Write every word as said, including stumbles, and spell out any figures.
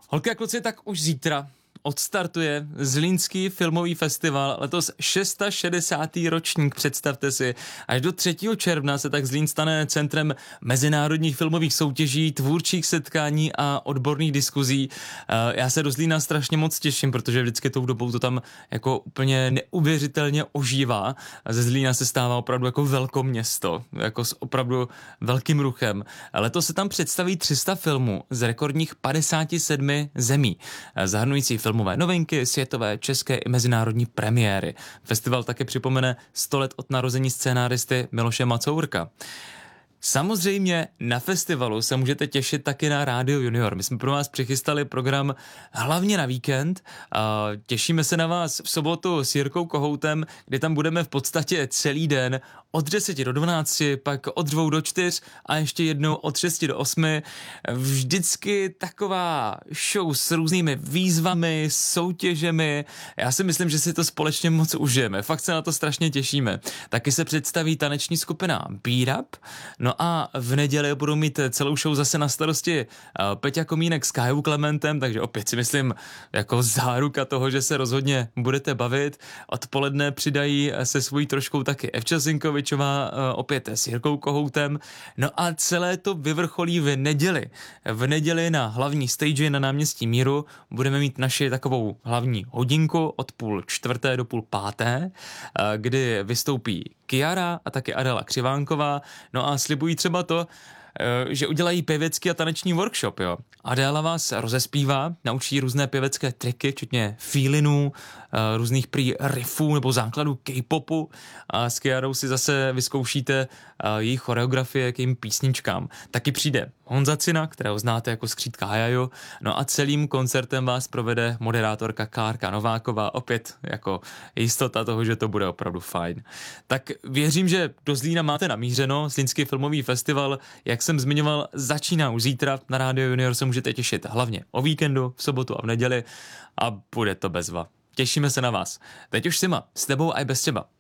Holky a kluci, tak už zítra odstartuje Zlínský filmový festival, letos šedesátý šestý ročník, představte si. Až do třetího června se tak Zlín stane centrem mezinárodních filmových soutěží, tvůrčích setkání a odborných diskuzí. Já se do Zlína strašně moc těším, protože vždycky tou dobou to tam jako úplně neuvěřitelně ožívá. Ze Zlína se stává opravdu jako velkoměsto, jako s opravdu velkým ruchem. Letos se tam představí tři sta filmů z rekordních padesáti sedmi zemí, zahrnující filmové novinky, světové, české i mezinárodní premiéry. Festival také připomene sto let od narození scénáristy Miloše Macourka. Samozřejmě na festivalu se můžete těšit taky na Rádio Junior. My jsme pro vás přichystali program hlavně na víkend. A těšíme se na vás v sobotu s Jirkou Kohoutem, kde tam budeme v podstatě celý den od deseti do dvanácti, pak od dvou do čtyř a ještě jednou od šesti do osmi. Vždycky taková show s různými výzvami, soutěžemi. Já si myslím, že si to společně moc užijeme. Fakt se na to strašně těšíme. Taky se představí taneční skupina Beat Up. No a v neděli budou mít celou show zase na starosti Peťa Komínek s Kájou Klementem, takže opět si myslím jako záruka toho, že se rozhodně budete bavit. Odpoledne přidají se svojí troškou taky Evča Zinkovičová, opět s Jirkou Kohoutem. No a celé to vyvrcholí v neděli. V neděli na hlavní stage na náměstí Míru budeme mít naši takovou hlavní hodinku od půl čtvrté do půl páté, kdy vystoupí Kiara a taky Adela Křivánková. No a slibují třeba to, že udělají pěvecký a taneční workshop, jo. Adéla vás rozespívá, naučí různé pěvecké triky, včetně feelinů, různých prý riffů nebo základů K-popu a s Kiarou si zase vyzkoušíte její choreografie k jejím písničkám. Taky přijde Honza Cina, kterého znáte jako skřítka Hajajo, no a celým koncertem vás provede moderátorka Klárka Nováková, opět jako jistota toho, že to bude opravdu fajn. Tak věřím, že do Zlína máte namířeno. Zlínský filmový festival, jak jsem zmiňoval, začíná už zítra. Na Rádio Junior se můžete těšit hlavně o víkendu, v sobotu a v neděli a bude to bezva. Těšíme se na vás. Teď už Sima, s tebou a i bez těba.